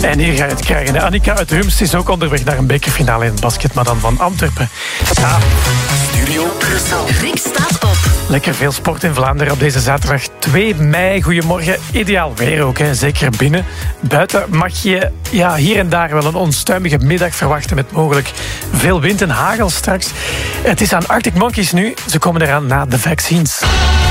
En hier ga je het krijgen. Annika uit Rumst is ook onderweg naar een bekerfinale in het basket, maar dan van Antwerpen. Ja. Studio Brussel. Rick staat op. Lekker veel sport in Vlaanderen op deze zaterdag 2 mei. Goedemorgen. Ideaal weer ook, hè. Zeker binnen. Buiten mag je hier en daar wel een onstuimige middag verwachten met mogelijk veel wind en hagel straks. Het is aan Arctic Monkeys nu. Ze komen eraan na de vaccines.